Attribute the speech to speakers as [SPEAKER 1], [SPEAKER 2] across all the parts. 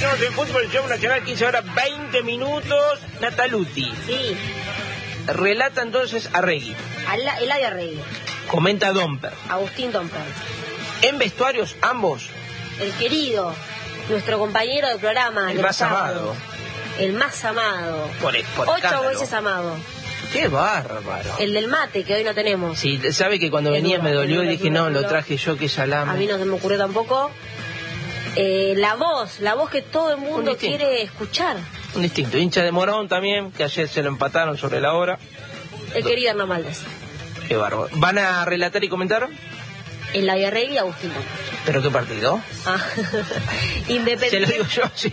[SPEAKER 1] Continuamos en Fútbol Show Nacional, 15 horas 20 minutos. Nataluti.
[SPEAKER 2] Sí.
[SPEAKER 1] Relata entonces Arregui.
[SPEAKER 2] Eladio Arregui.
[SPEAKER 1] Comenta Domper.
[SPEAKER 2] Agustín Domper.
[SPEAKER 1] En vestuarios, ambos.
[SPEAKER 2] El querido, nuestro compañero de programa.
[SPEAKER 1] El más amado.
[SPEAKER 2] El más amado.
[SPEAKER 1] Por
[SPEAKER 2] 8 veces amado.
[SPEAKER 1] ¡Qué bárbaro!
[SPEAKER 2] El del mate, que hoy no tenemos.
[SPEAKER 1] Sí, sabe que cuando venía me dolió y dije, no, lo traje yo, que salame.
[SPEAKER 2] A mí no se me ocurrió tampoco. La voz que todo el mundo quiere escuchar.
[SPEAKER 1] Un distinto, hincha de Morón también, que ayer se lo empataron sobre la hora.
[SPEAKER 2] El querido Hernán Valdés.
[SPEAKER 1] Qué bárbaro. ¿Van a relatar y comentar?
[SPEAKER 2] Eladio Arregui y Agustín Domper.
[SPEAKER 1] ¿Pero qué partido?
[SPEAKER 2] Independiente.
[SPEAKER 1] Se lo digo yo, sí.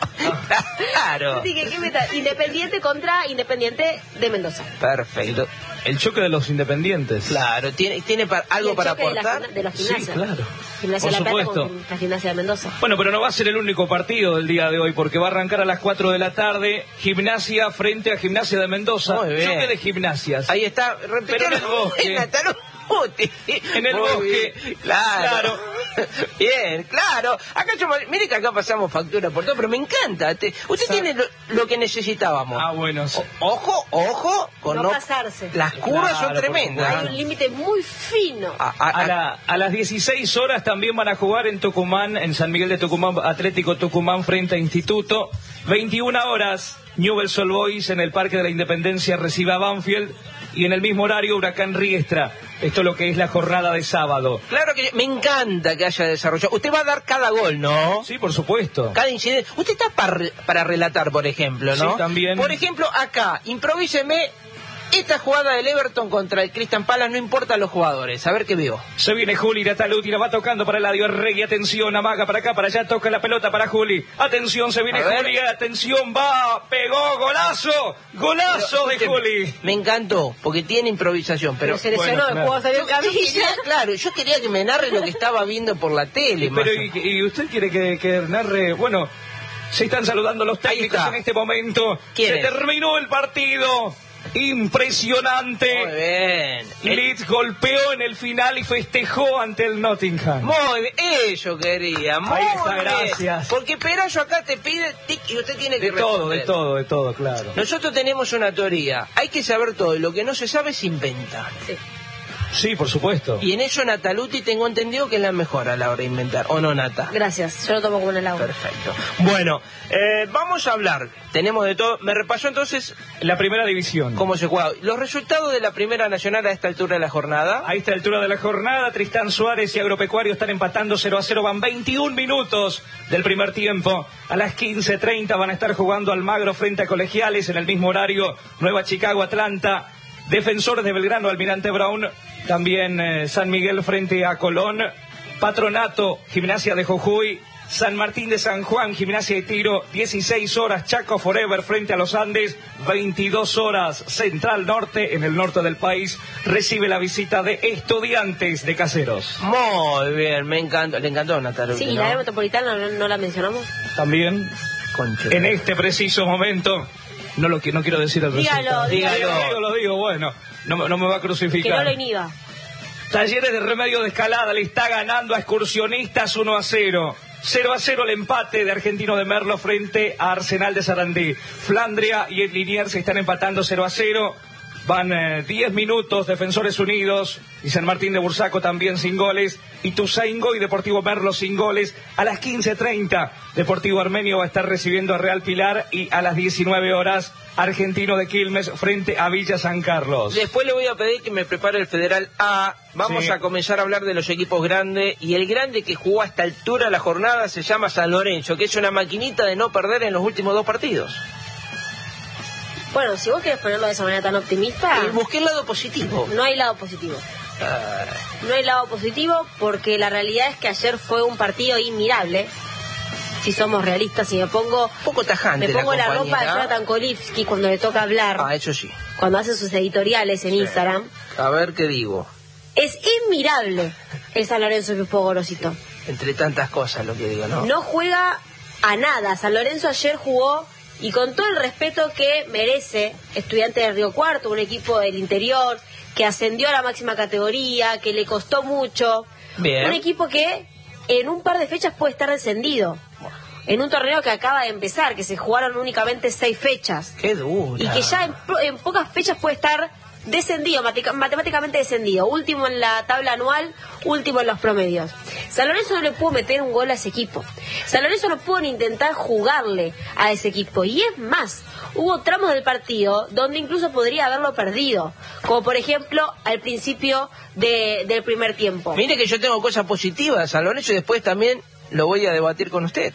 [SPEAKER 1] Claro.
[SPEAKER 2] Independiente contra Independiente de Mendoza.
[SPEAKER 1] Perfecto.
[SPEAKER 3] El choque de los independientes.
[SPEAKER 1] Claro, ¿tiene algo para aportar?
[SPEAKER 2] De los gimnasias.
[SPEAKER 3] Sí, claro.
[SPEAKER 2] Gimnasia
[SPEAKER 3] Por
[SPEAKER 2] de La Plata
[SPEAKER 3] supuesto.
[SPEAKER 2] con la Gimnasia de Mendoza.
[SPEAKER 3] Bueno, pero no va a ser el único partido del día de hoy, porque va a arrancar a las 4 de la tarde, Gimnasia frente a Gimnasia de Mendoza.
[SPEAKER 1] Muy bien.
[SPEAKER 3] Choque de gimnasias.
[SPEAKER 1] Ahí está,
[SPEAKER 3] Pero en el bosque. En el
[SPEAKER 1] Muy
[SPEAKER 3] bosque.
[SPEAKER 1] bien. Claro. Bien, claro. Acá mire que acá pasamos factura por todo, pero me encanta. Usted tiene lo que necesitábamos.
[SPEAKER 3] Ah, bueno. Sí.
[SPEAKER 1] Ojo, con
[SPEAKER 2] No pasarse.
[SPEAKER 1] Las curvas son tremendas.
[SPEAKER 2] Hay un límite muy fino.
[SPEAKER 3] A las 16 horas también van a jugar en Tucumán, en San Miguel de Tucumán, Atlético Tucumán frente a Instituto. 21 horas, Newell's Old Boys en el Parque de la Independencia recibe a Banfield. Y en el mismo horario, Huracán Riestra. Esto es lo que es la jornada de sábado.
[SPEAKER 1] Claro que me encanta que haya desarrollado. Usted va a dar cada gol, ¿no?
[SPEAKER 3] Sí, por supuesto.
[SPEAKER 1] Cada incidente. Usted está para relatar, por ejemplo, ¿no?
[SPEAKER 3] Sí, también.
[SPEAKER 1] Por ejemplo, acá, improvíseme esta jugada del Everton contra el Crystal Palace, no importa los jugadores. A ver qué veo.
[SPEAKER 3] Se viene Juli, Nataluti, la va tocando para Eladio Arregui. Atención, amaga para acá, para allá, toca la pelota para Juli. Atención, se viene Juli, atención, va, pegó, golazo. Golazo de Juli.
[SPEAKER 1] Me encantó, porque tiene improvisación, pero
[SPEAKER 2] se lesionó,
[SPEAKER 3] bueno,
[SPEAKER 2] después salió en camilla.
[SPEAKER 1] Claro, yo quería que me narre lo que estaba viendo por la tele.
[SPEAKER 3] Pero y usted quiere que narre, bueno, se están saludando los técnicos en este momento. Se terminó el partido. Impresionante.
[SPEAKER 1] Muy bien.
[SPEAKER 3] Leeds golpeó en el final y festejó ante el Nottingham.
[SPEAKER 1] Muy bien, eso quería. Muy
[SPEAKER 3] Ahí está,
[SPEAKER 1] bien.
[SPEAKER 3] gracias.
[SPEAKER 1] Porque Perayo acá te pide tic y usted tiene que
[SPEAKER 3] De
[SPEAKER 1] responder.
[SPEAKER 3] todo, claro.
[SPEAKER 1] Nosotros tenemos una teoría. Hay que saber todo y lo que no se sabe se inventa.
[SPEAKER 3] Sí, por supuesto.
[SPEAKER 1] Y en eso Nataluti tengo entendido que es la mejor a la hora de inventar. ¿O no, Nata?
[SPEAKER 2] Gracias, yo lo tomo como un helado.
[SPEAKER 1] Perfecto. Bueno, vamos a hablar. Tenemos de todo. Me repasó entonces
[SPEAKER 3] La primera división.
[SPEAKER 1] cómo se juega. Los resultados de la Primera Nacional a esta altura de la jornada.
[SPEAKER 3] A esta altura de la jornada, Tristán Suárez y Agropecuario están empatando 0-0. Van 21 minutos del primer tiempo. A las 15:30 van a estar jugando Almagro frente a Colegiales. En el mismo horario, Nueva Chicago, Atlanta. Defensores de Belgrano, Almirante Brown. También San Miguel frente a Colón. Patronato, Gimnasia de Jujuy. San Martín de San Juan, Gimnasia de Tiro. 16 horas, Chaco Forever frente a los Andes. 22 horas, Central Norte, en el norte del país, recibe la visita de Estudiantes de Caseros.
[SPEAKER 1] Muy bien, me encantó. Le encantó Nataluti,
[SPEAKER 2] Sí,
[SPEAKER 1] ¿no?
[SPEAKER 2] la área metropolitana no la mencionamos.
[SPEAKER 3] También,
[SPEAKER 1] Concha.
[SPEAKER 3] en este preciso momento, no quiero decir el resultado. Lo digo, bueno, no me va a
[SPEAKER 2] Que
[SPEAKER 3] crucificar.
[SPEAKER 2] no lo inhiba.
[SPEAKER 3] Talleres de Remedio de Escalada le está ganando a Excursionistas 1-0. 0-0 el empate de Argentino de Merlo frente a Arsenal de Sarandí. Flandria y el Liniers se están empatando 0-0. Van 10 minutos, Defensores Unidos y San Martín de Bursaco también sin goles. Ituzaingó y Deportivo Merlo sin goles. A las 15:30, Deportivo Armenio va a estar recibiendo a Real Pilar. Y a las 19 horas, Argentino de Quilmes frente a Villa San Carlos.
[SPEAKER 1] Después le voy a pedir que me prepare el Federal A. Vamos a comenzar a hablar de los equipos grandes. Y el grande que jugó a esta altura de la jornada se llama San Lorenzo, que es una maquinita de no perder en los últimos 2 partidos.
[SPEAKER 2] Bueno, si vos querés ponerlo de esa manera tan optimista,
[SPEAKER 1] Busqué el lado positivo.
[SPEAKER 2] no hay lado positivo. No hay lado positivo porque la realidad es que ayer fue un partido inmirable. Si somos realistas, si me pongo
[SPEAKER 1] Un poco tajante
[SPEAKER 2] la ropa de
[SPEAKER 1] compañera.
[SPEAKER 2] Jonathan Kolivsky cuando le toca hablar,
[SPEAKER 1] Eso sí.
[SPEAKER 2] cuando hace sus editoriales en Instagram,
[SPEAKER 1] A ver qué digo.
[SPEAKER 2] es inmirable el San Lorenzo que jugó Gorosito.
[SPEAKER 1] Entre tantas cosas lo que digo, ¿no?
[SPEAKER 2] No juega a nada. San Lorenzo ayer jugó, y con todo el respeto que merece Estudiantes de Río Cuarto, un equipo del interior que ascendió a la máxima categoría, que le costó mucho.
[SPEAKER 1] Bien.
[SPEAKER 2] Un equipo que en un par de fechas puede estar descendido. en un torneo que acaba de empezar, que se jugaron únicamente 6 fechas.
[SPEAKER 1] ¡Qué dura!
[SPEAKER 2] Y que ya en pocas fechas puede estar descendido, matemáticamente descendido, último en la tabla anual, último en los promedios. San Lorenzo no le pudo meter un gol a ese equipo. San Lorenzo no pudo ni intentar jugarle a ese equipo. Y es más, hubo tramos del partido donde incluso podría haberlo perdido, como por ejemplo al principio del primer tiempo.
[SPEAKER 1] Mire que yo tengo cosas positivas de San Lorenzo y después también lo voy a debatir con usted.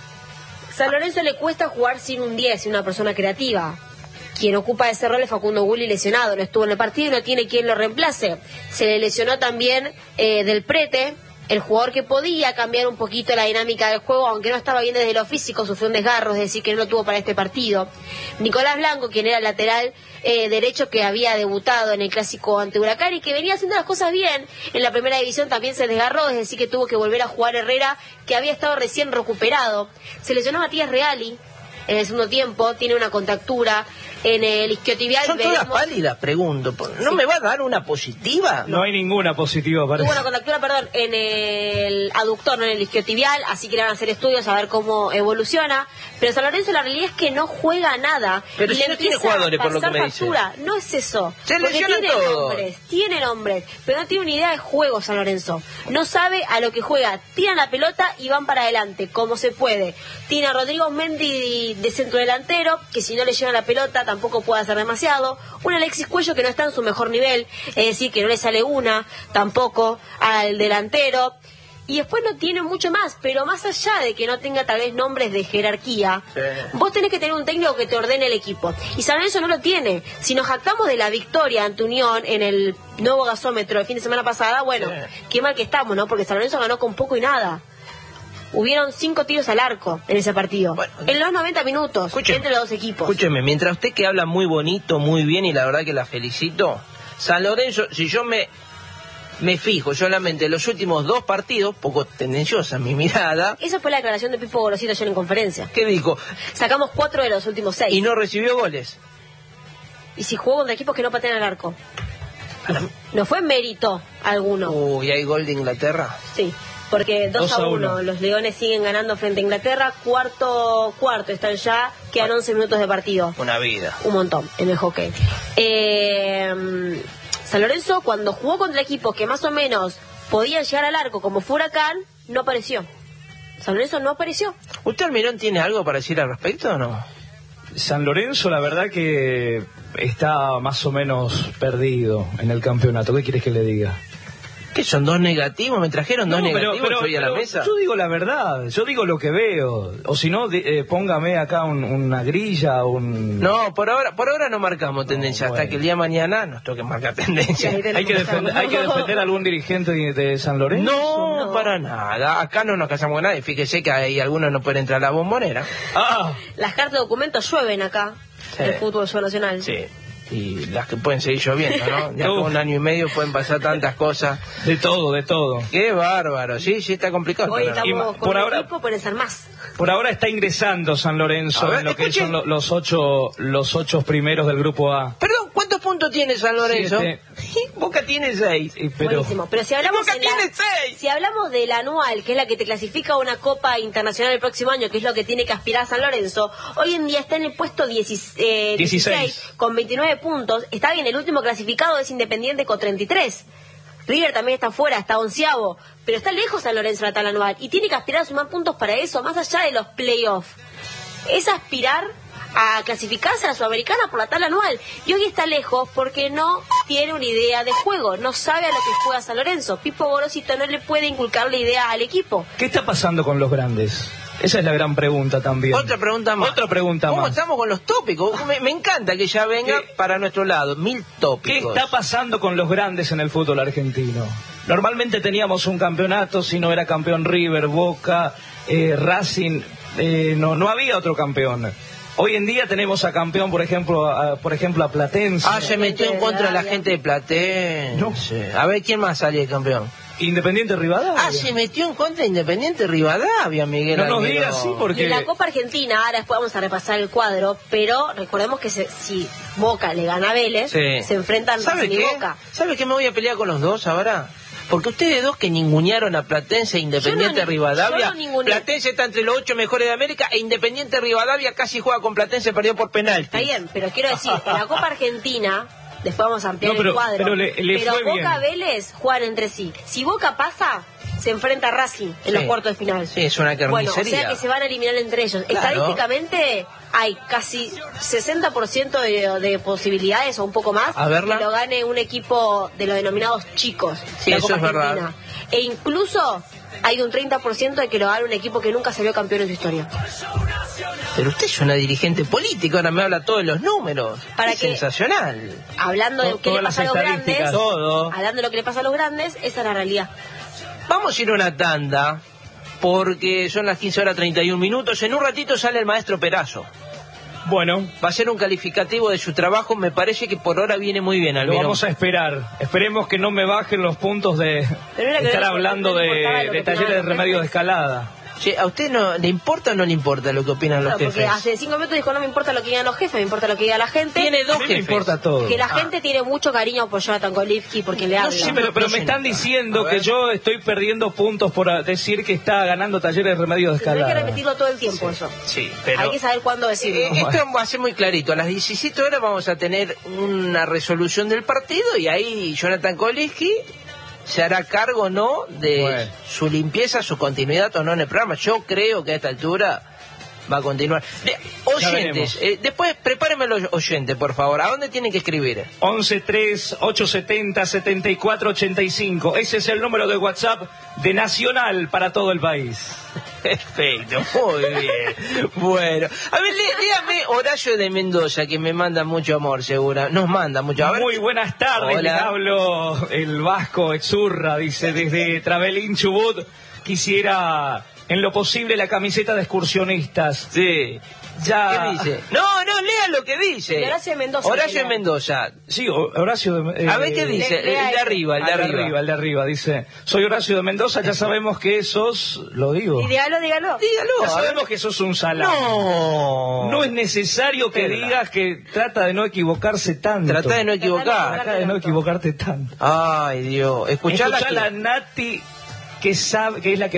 [SPEAKER 2] San Lorenzo le cuesta jugar sin un 10, sin una persona creativa. Quien ocupa ese rol es Facundo Gulli, lesionado, no estuvo en el partido y no tiene quien lo reemplace. Se le lesionó también Del Prete, el jugador que podía cambiar un poquito la dinámica del juego, aunque no estaba bien desde lo físico, sufrió un desgarro, es decir, que no lo tuvo para este partido. Nicolás Blanco, quien era el lateral derecho que había debutado en el clásico ante Huracán y que venía haciendo las cosas bien en la primera división, también se desgarró, es decir, que tuvo que volver a jugar Herrera, que había estado recién recuperado. Se lesionó Matías Reali en el segundo tiempo, tiene una contractura en el isquiotibial.
[SPEAKER 1] Son todas pálidas, pregunto. ¿No me va a dar una positiva?
[SPEAKER 3] No hay ninguna positiva, parece.
[SPEAKER 2] Tuvo una contractura, perdón, en el aductor, no en el isquiotibial, así que le van a hacer estudios a ver cómo evoluciona. Pero San Lorenzo la realidad es que no juega nada.
[SPEAKER 1] Pero si no tiene jugadores, por lo que me dice.
[SPEAKER 2] No es eso.
[SPEAKER 1] Se lesionan todos.
[SPEAKER 2] Tiene nombres, pero no tiene una idea de juego San Lorenzo. No sabe a lo que juega. Tiran la pelota y van para adelante, como se puede. Tiene a Rodrigo Mendy de centro delantero, que si no le lleva la pelota tampoco puede hacer demasiado. Un Alexis Cuello que no está en su mejor nivel, es decir, que no le sale una tampoco al delantero. Y después no tiene mucho más, pero más allá de que no tenga tal vez nombres de jerarquía, sí, vos tenés que tener un técnico que te ordene el equipo. Y San Lorenzo no lo tiene. Si nos jactamos de la victoria ante Unión en el nuevo gasómetro el fin de semana pasada, bueno, sí, qué mal que estamos, ¿no? Porque San Lorenzo ganó con poco y nada. Hubieron 5 tiros al arco en ese partido. Bueno, en los 90 minutos, entre los dos equipos.
[SPEAKER 1] Escúcheme, mientras usted que habla muy bonito, muy bien, y la verdad que la felicito, San Lorenzo, si yo me fijo solamente en los últimos 2 partidos, poco tendenciosa mi mirada.
[SPEAKER 2] Esa fue la declaración de Pipo Gorosito ayer en conferencia.
[SPEAKER 1] ¿Qué dijo?
[SPEAKER 2] Sacamos 4 de los últimos 6.
[SPEAKER 1] Y no recibió goles.
[SPEAKER 2] Y si jugó contra equipos que no patean al arco. No fue mérito alguno.
[SPEAKER 1] ¿Y hay gol de Inglaterra?
[SPEAKER 2] Sí. Porque 2-1, los Leones siguen ganando frente a Inglaterra, cuarto están ya, quedan 11 minutos de partido.
[SPEAKER 1] Una vida.
[SPEAKER 2] Un montón en el hockey. San Lorenzo, cuando jugó contra equipos que más o menos podían llegar al arco, como fue Huracán, no apareció. San Lorenzo no apareció.
[SPEAKER 1] ¿Usted, Almirón, tiene algo para decir al respecto o no?
[SPEAKER 3] San Lorenzo, la verdad que está más o menos perdido en el campeonato. ¿Qué quieres que le diga?
[SPEAKER 1] ¿Qué son 2 negativos? ¿Me trajeron 2 negativos hoy a la mesa?
[SPEAKER 3] Yo digo la verdad, yo digo lo que veo. O si no, póngame acá una grilla, No,
[SPEAKER 1] por ahora no marcamos tendencia, hasta que el día de mañana nos toque marcar tendencia.
[SPEAKER 3] ¿Hay que defender a algún dirigente de San Lorenzo?
[SPEAKER 1] No, para nada. Acá no nos casamos con nadie. Fíjese que hay algunos no pueden entrar a la Bombonera.
[SPEAKER 2] Las cartas de documentos llueven acá, en el fútbol nacional.
[SPEAKER 1] Sí. Y las que pueden seguir lloviendo, ¿no? Ya con 1 año y medio pueden pasar tantas cosas.
[SPEAKER 3] De todo.
[SPEAKER 1] Qué bárbaro, sí, está complicado.
[SPEAKER 2] Hoy estamos con el equipo, pueden ser más.
[SPEAKER 3] Por ahora está ingresando San Lorenzo en lo que son los 8 primeros del grupo A.
[SPEAKER 1] Perdón, ¿cuántos puntos tiene San Lorenzo?
[SPEAKER 3] 7.
[SPEAKER 1] Boca tiene 6.
[SPEAKER 2] Buenísimo, pero si hablamos si hablamos del anual, que es la que te clasifica a una Copa Internacional el próximo año, que es lo que tiene que aspirar San Lorenzo, hoy en día está en el puesto 16 con 29 puntos. Está bien, el último clasificado es Independiente con 33. River también está fuera, está 11avo, pero está lejos San Lorenzo en la tabla anual y tiene que aspirar a sumar puntos para eso, más allá de los playoffs. Es aspirar a clasificarse a la Sudamericana por la tabla anual. Y hoy está lejos porque no tiene una idea de juego, no sabe a lo que juega San Lorenzo. Pipo Gorosito no le puede inculcar la idea al equipo.
[SPEAKER 3] ¿Qué está pasando con los grandes? Esa es la gran pregunta también.
[SPEAKER 1] Otra pregunta más. ¿Cómo estamos con los tópicos? Me encanta que ya venga para nuestro lado. 1000 tópicos.
[SPEAKER 3] ¿Qué está pasando con los grandes en el fútbol argentino? Normalmente teníamos un campeonato, si no era campeón River, Boca, Racing, no había otro campeón. Hoy en día tenemos a campeón, por ejemplo, a Platense.
[SPEAKER 1] Se metió en contra de la gente de Platense. No. A ver, ¿quién más sale de campeón?
[SPEAKER 3] Independiente Rivadavia.
[SPEAKER 1] Se metió en contra de Independiente Rivadavia, Miguel.
[SPEAKER 3] No nos digas así porque...
[SPEAKER 2] Y en la Copa Argentina, ahora después vamos a repasar el cuadro, pero recordemos que si Boca le gana a Vélez, se enfrentan Racing y Boca.
[SPEAKER 1] ¿Sabe qué me voy a pelear con los dos ahora? Porque ustedes dos que ningunearon a Platense e Independiente Rivadavia, Platense está entre los 8 mejores de América e Independiente Rivadavia casi juega con Platense, perdió por penalti.
[SPEAKER 2] Está bien, pero quiero decir, en la Copa Argentina, después vamos a ampliar el cuadro, pero Boca Vélez juegan entre sí. Si Boca pasa, se enfrenta a Racing en los cuartos de final.
[SPEAKER 1] Sí, es una carnicería.
[SPEAKER 2] Bueno, o sea que se van a eliminar entre ellos. Claro. Estadísticamente hay casi 60% de posibilidades o un poco más que lo gane un equipo de los denominados chicos de la Copa Argentina. Verdad. E incluso hay un 30% de que lo gane un equipo que nunca salió campeón en su historia.
[SPEAKER 1] Pero usted es una dirigente política, ahora me habla todos los números. Es sensacional.
[SPEAKER 2] Hablando de lo que le pasa a los grandes, hablando de lo que le pasa a los grandes, esa es la realidad.
[SPEAKER 1] Vamos a ir a una tanda, porque son las 15:31. En un ratito sale el maestro Perazo.
[SPEAKER 3] Bueno,
[SPEAKER 1] va a ser un calificativo de su trabajo, me parece que por ahora viene muy bien. Lo
[SPEAKER 3] vamos a esperar. Esperemos que no me bajen los puntos de estar hablando de talleres de remedios de escalada.
[SPEAKER 1] Che, ¿a usted le importa o no le importa lo que opinan los jefes?
[SPEAKER 2] Porque hace 5 minutos dijo, no me importa lo que digan los jefes, me importa lo que diga la gente.
[SPEAKER 1] Tiene dos jefes.
[SPEAKER 3] Me importa todo.
[SPEAKER 2] Que la gente tiene mucho cariño por Jonathan Golivsky porque le habla.
[SPEAKER 3] Sí, pero me están diciendo que yo estoy perdiendo puntos por decir que está ganando talleres de remedios de escalada.
[SPEAKER 2] Hay que repetirlo todo el tiempo eso.
[SPEAKER 1] Sí, pero
[SPEAKER 2] hay que saber cuándo decirlo.
[SPEAKER 1] Esto va a ser muy clarito. A las 17 horas vamos a tener una resolución del partido y ahí Jonathan Golivsky se hará cargo, ¿no?, de su limpieza, su continuidad o no en el programa. Yo creo que a esta altura va a continuar. Oyentes, después prepárenme los oyentes, por favor. ¿A dónde tienen que escribir?
[SPEAKER 3] 11-3-870-7485. Ese es el número de WhatsApp de Nacional para todo el país.
[SPEAKER 1] Perfecto, muy bien. Bueno, a ver, dígame Horacio de Mendoza, que me manda mucho amor, segura. Nos manda mucho amor.
[SPEAKER 3] Muy buenas tardes, les hablo el Vasco Exurra, dice, desde Travelín, Chubut. Quisiera, en lo posible, la camiseta de excursionistas.
[SPEAKER 1] Sí.
[SPEAKER 3] Ya.
[SPEAKER 1] ¿Qué dice? No, lea lo que dice.
[SPEAKER 2] Horacio de Mendoza.
[SPEAKER 1] Horacio de Mendoza.
[SPEAKER 3] Sí, Horacio de
[SPEAKER 1] a ver qué dice. El de arriba,
[SPEAKER 3] el de arriba, dice. Soy Horacio de Mendoza, ya sabemos que sos. Lo digo.
[SPEAKER 2] Dígalo.
[SPEAKER 3] Ya sabemos que sos un salado. No es necesario que digas que trata de no equivocarse tanto.
[SPEAKER 1] Trata de no
[SPEAKER 3] equivocarte tanto.
[SPEAKER 1] Ay, Dios. Escuchá
[SPEAKER 3] la Nati, que sabe, que es la que